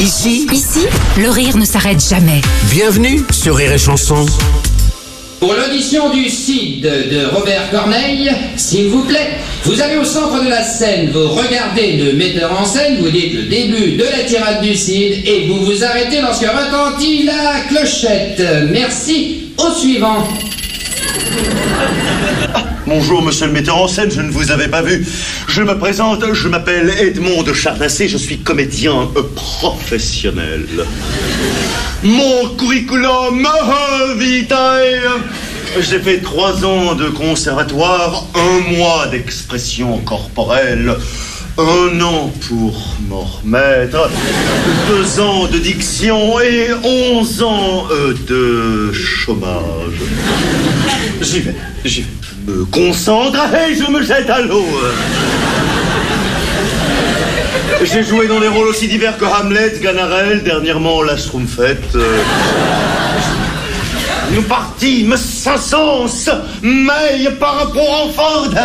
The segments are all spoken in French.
Ici, le rire ne s'arrête jamais. Bienvenue sur Rire et Chanson. Pour l'audition du Cid de Robert Corneille, s'il vous plaît, vous allez au centre de la scène, vous regardez le metteur en scène, vous dites le début de la tirade du Cid et vous vous arrêtez lorsque retentit la clochette. Merci. Au suivant. Bonjour, monsieur le metteur en scène, je ne vous avais pas vu. Je me présente, je m'appelle Edmond de Chardassé, je suis comédien professionnel. Mon curriculum vitae, j'ai fait 3 ans de conservatoire, 1 mois d'expression corporelle, 1 an pour m'en remettre, 2 ans de diction et 11 ans de chômage. J'y vais. Je me concentre et je me jette à l'eau. J'ai joué dans des rôles aussi divers que Hamlet, Ganarelle, dernièrement la Schtroumpfette. Nous partîmes 500, mais par rapport en Ford. Nous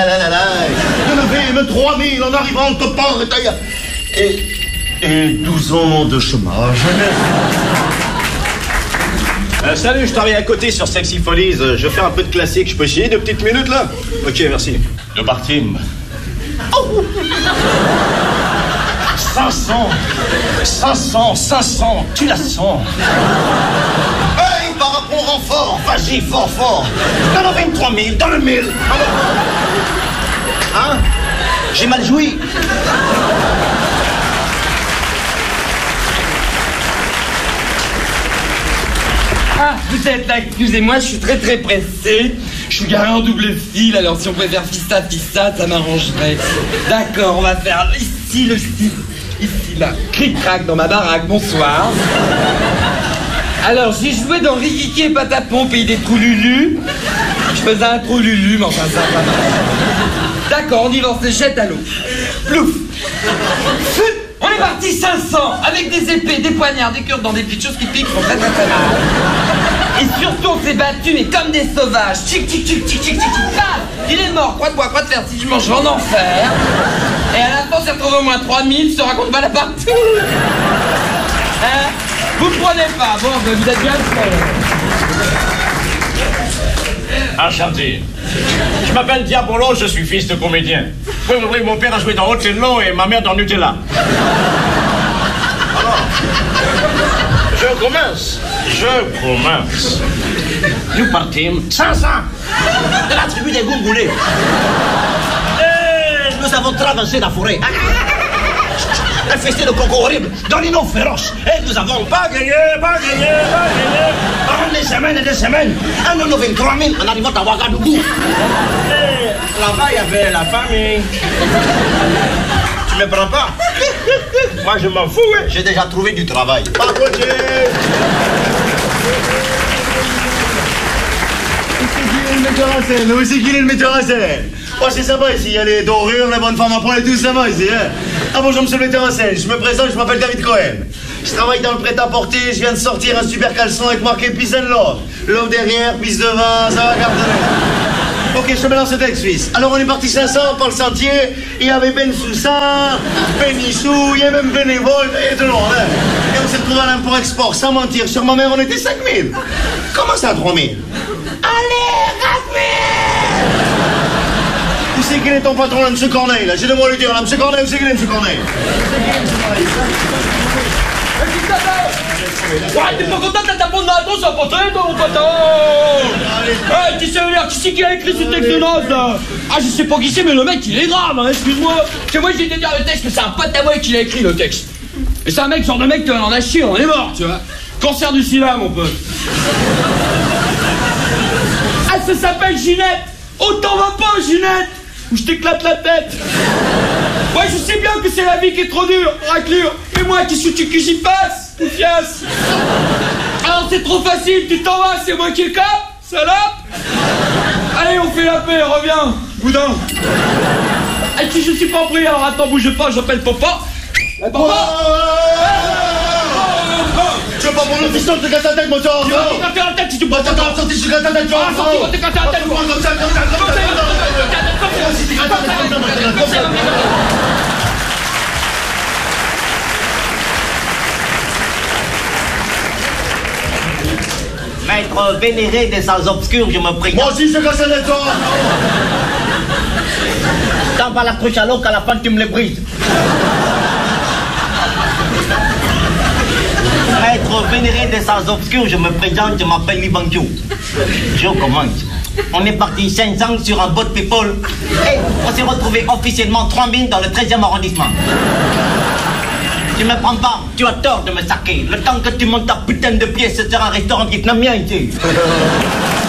avons 3000 en arrivant au port. Et 12 ans de chômage. Salut, je travaille à côté sur Sexy Follies. Je fais un peu de classique. Je peux chier 2 petites minutes là? Ok, merci. Nous partîmes. Oh 500, tu la sens. Hey, par rapport en fort, vas-y, fort. Dans le 23 000, dans le 1000. Hein? J'ai mal joui. Ah, vous êtes là, excusez-moi, je suis très pressé. Je suis garé en double fil, alors si on pouvait faire fista, ça m'arrangerait. D'accord, on va faire ici le style. Ici, là, cric-crac dans ma baraque, bonsoir. Alors, j'ai joué dans Rikiki et Patapon, pays des trous Lulu. Je faisais un trou Lulu, mais enfin, ça va pas mal. D'accord, on y va, on se jette à l'eau. Plouf. On est parti 500, avec des épées, des poignards, des cures dans des petites choses qui piquent, sont très mal. Et surtout, on s'est battus, mais comme des sauvages. Tic, paf. Il est mort, quoi de bois, quoi de fer, si je mange, je vais en enfer. Et à la fin, on s'est retrouvé au moins 3000, se raconte pas la partie. Hein? Vous me prenez pas, bon, vous êtes bien fait. Enchanté. Je m'appelle Diabolo, je suis fils de comédien. Oui, mon père a joué dans Othello et ma mère dans Nutella. Alors, je commence. Nous partîmes 500 de la tribu des Goumboulés. Et nous avons traversé la forêt. Infesté de cocos horribles, d'orignaux féroces. Et nous avons pas gagné. Pendant des semaines et des semaines. Un de nos 23 000 en arrivant à Ouagadougou. Et là-bas, il y avait la famille. Tu me prends pas? Moi, je m'en fous, hein. J'ai déjà trouvé du travail. Pas côté. Où c'est qu'il est le metteur en scène? Oh, c'est sympa ici, il y a les dorures, les bonnes femmes à poil et tout ça ici, hein. Ah bonjour monsieur le metteur en scène, je me présente, je m'appelle David Cohen. Je travaille dans le prêt-à-porter, je viens de sortir un super caleçon avec marqué Peace and Love. Love derrière, pisse devant, ça va cartonner. Ok, je te mets dans ce texte suisse. Alors on est parti 500 par le sentier, il y avait Ben Soussa, Ben Issou, il y a même Ben Evol, et tout le monde, hein. Et on s'est retrouvé à l'import-export, sans mentir, sur ma mère on était 5000. Comment ça 3000? Allez, 4000! Où c'est qu'il est ton patron là, monsieur Corneille, là? J'ai de moi lui dire là, monsieur Corneille, où c'est qu'il est, monsieur Corneille? Ouais, t'es pas content d'être à fond de la danse à porter, toi, mon poteau? Hey, qui c'est qui a écrit ce texte de noce, là? Ah, je sais pas qui c'est, mais le mec, il est grave, hein, excuse-moi. C'est moi, j'ai été dire le texte, que c'est un pote à moi qui l'a écrit, le texte. Et c'est un mec, genre de mec, on en a chié, on est mort, tu vois. Cancer du sida, mon pote. Ah, ça s'appelle Ginette. Oh, t'en vas pas, Ginette, ou je t'éclate la tête. Ouais, je sais bien que c'est la vie qui est trop dure, raclure. Mais moi, qu'est-ce que j'y passe, poufiasse? Alors c'est trop facile, tu t'en vas, c'est moi qui le capte, salope. Allez, on fait la paix, reviens, boudin. Et si je suis pas pris, alors attends, bouge pas, j'appelle papa. Papa. Je veux pas prendre le piston, je te casse la tête, mon sang. Tu vas te casser la tête si tu Bah, t'as sorti, je te casse la tête, tu vas. Tu vas te casser la tête, comme ça. Maître vénéré des salles obscures, je me présente. Moi aussi, c'est que c'est des torts. T'en vas l'accrocher à l'eau qu'à la fin tu me les brises. Maître vénéré des salles obscures, je me présente, je m'appelle Libancho. Je commence. On est parti 5 ans sur un boat people et on s'est retrouvé officiellement 3000 dans le 13e arrondissement. Tu me prends pas, tu as tort de me saquer. Le temps que tu montes ta putain de pièce, ce sera un restaurant vietnamien ici.